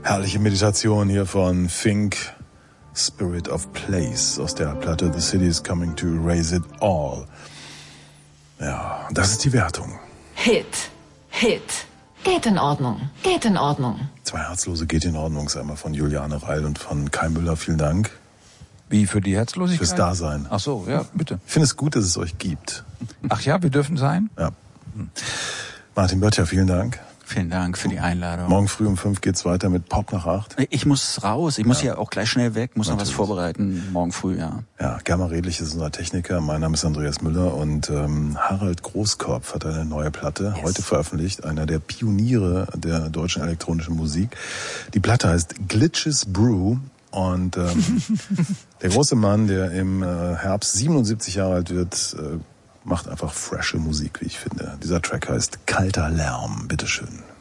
Herrliche Meditation hier von Fink, Spirit of Place aus der Platte The City is Coming to Erase It All. Ja, das ist die Wertung. Hit. Geht in Ordnung. Zwei Herzlose geht in Ordnung, ist einmal von Juliane Reil und von Kai Müller. Vielen Dank. Wie, für die Herzlosigkeit? Fürs Dasein. Ach so, ja, bitte. Ich finde es gut, dass es euch gibt. Ach ja, wir dürfen sein? Ja. Martin Böttcher, vielen Dank. Vielen Dank für die Einladung. Morgen früh um 5 geht's weiter mit Pop nach 8. Ich muss raus. Ich muss ja auch gleich schnell weg. Muss natürlich noch was vorbereiten. Morgen früh, ja. Ja, Germa Redlich ist unser Techniker. Mein Name ist Andreas Müller und Harald Großkopf hat eine neue Platte heute veröffentlicht. Einer der Pioniere der deutschen elektronischen Musik. Die Platte heißt Glitches Brew. Und der große Mann, der im Herbst 77 Jahre alt wird, macht einfach frische Musik, wie ich finde. Dieser Track heißt Kalter Lärm. Bitteschön.